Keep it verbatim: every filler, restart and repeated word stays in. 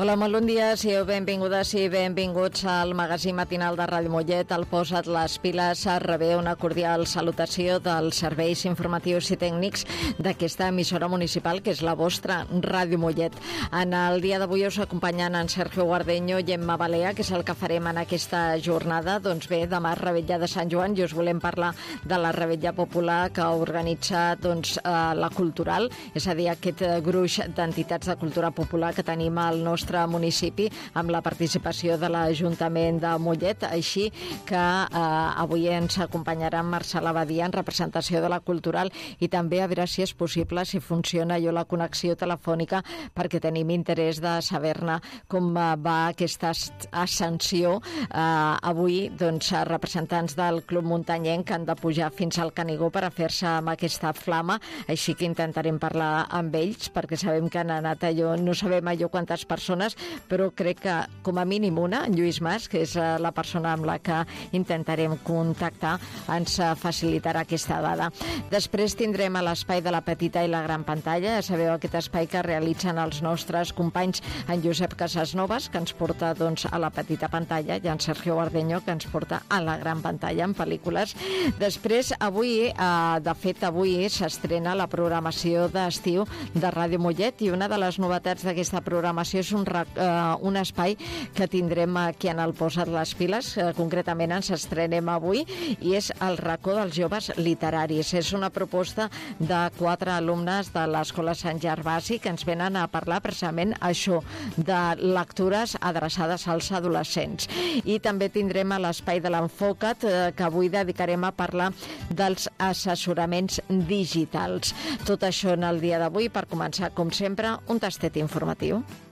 Hola, molt bon dia, sigueu benvingudes i benvinguts al magazín matinal de Ràdio Mollet. El Posa't les piles rebé una cordial salutació dels serveis informatius i tècnics d'aquesta emissora municipal, que és la vostra Ràdio Mollet. En el dia d'avui us acompanyen en Sergio Guardeño i Emma Balea, que és el que farem en aquesta jornada. Doncs bé, demà és Revetlla de Sant Joan i us volem parlar de la Revetlla Popular que organitza doncs, eh, la Cultural, és a dir, aquest gruix d'entitats de cultura popular que tenim al nostre municipi, amb la participació de l'Ajuntament de Mollet, així que eh, avui ens acompanyarà Marcel Abadia en representació de la Cultural, i també a veure si és possible, si funciona allò la connexió telefònica, perquè tenim interès de saber-ne com va aquesta ascensió. Eh, avui, doncs, representants del Club Muntanyenc han de pujar fins al Canigó per a fer-se amb aquesta flama, així que intentarem parlar amb ells, perquè sabem que han anat allò, no sabem allò quantes persones, però crec que com a mínim una, en Lluís Mas, que és la persona amb la que intentarem contactar, ens facilitarà aquesta dada. Després tindrem a l'espai de la petita i la gran pantalla, ja sabeu, aquest espai que realitzen els nostres companys en Josep Casasnovas, que ens porta doncs, a la petita pantalla, i en Sergio Guardeño, que ens porta a la gran pantalla en pel·lícules. Després, avui, eh, de fet, avui s'estrena la programació d'estiu de Ràdio Mollet, i una de les novetats d'aquesta programació és un, uh, un espai que tindrem aquí en el Posa't les piles, uh, concretament ens estrenem avui, i és el racó dels joves literaris. És una proposta de quatre alumnes de l'Escola Sant Gervasi que ens venen a parlar precisament això, de lectures adreçades als adolescents. I també tindrem a l'espai de l'Enfoca't, uh, que avui dedicarem a parlar dels assessoraments digitals. Tot això en el dia d'avui, per començar, com sempre, un tastet informatiu.